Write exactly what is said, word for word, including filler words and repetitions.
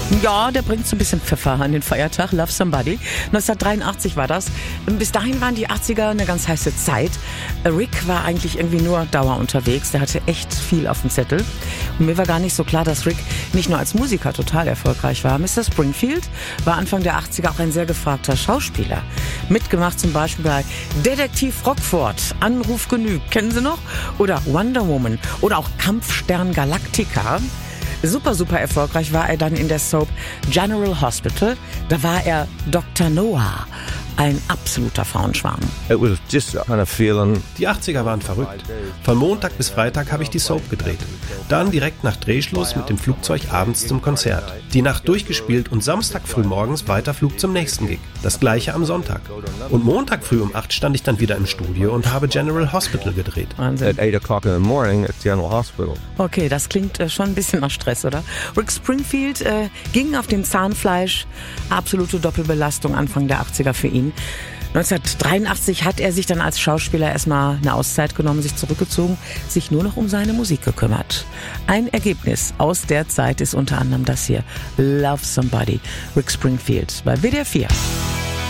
Ja, der bringt so ein bisschen Pfeffer an den Feiertag. Love Somebody. neunzehnhundertdreiundachtzig war das. Bis dahin waren die achtziger eine ganz heiße Zeit. Rick war eigentlich irgendwie nur Dauer unterwegs. Der hatte echt viel auf dem Zettel. Und mir war gar nicht so klar, dass Rick nicht nur als Musiker total erfolgreich war. Mister Springfield war Anfang der achtziger auch ein sehr gefragter Schauspieler. Mitgemacht zum Beispiel bei Detektiv Rockford, Anruf genügt, kennen Sie noch? Oder Wonder Woman oder auch Kampfstern Galactica. Super, super erfolgreich war er dann in der Soap General Hospital. Da war er Doktor Noah. Ein absoluter Frauenschwarm. It was just kind of feeling. Die achtziger waren verrückt. Von Montag bis Freitag habe ich die Soap gedreht. Dann direkt nach Drehschluss mit dem Flugzeug abends zum Konzert. Die Nacht durchgespielt und Samstag früh morgens Weiterflug zum nächsten Gig. Das gleiche am Sonntag. Und Montag früh um acht stand ich dann wieder im Studio und habe General Hospital gedreht. Wahnsinn. At eight o'clock in the morning at General Hospital. Okay, das klingt äh, schon ein bisschen nach Stress, oder? Rick Springfield äh, ging auf dem Zahnfleisch. Absolute Doppelbelastung Anfang der achtziger für ihn. neunzehnhundertdreiundachtzig hat er sich dann als Schauspieler erstmal eine Auszeit genommen, sich zurückgezogen, sich nur noch um seine Musik gekümmert. Ein Ergebnis aus der Zeit ist unter anderem das hier. Love Somebody, Rick Springfield bei W D R vier.